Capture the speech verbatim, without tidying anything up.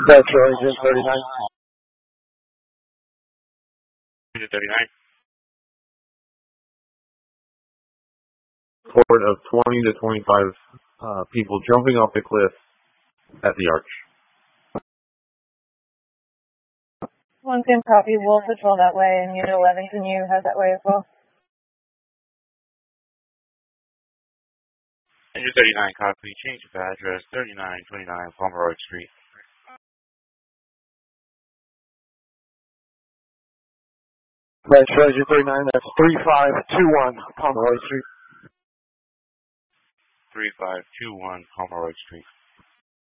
Metro Agent thirty-nine. Agent thirty-nine. Report of twenty to twenty-five uh, people jumping off the cliff at the arch. One can copy. We'll patrol that way, and you know Levington U has that way as well. Agent thirty-nine, copy. Change of address, thirty-nine twenty-nine Pomeroy Street. Metro Agent thirty-nine, that's three five two one Pomeroy Street. three five two one Pomeroy Street.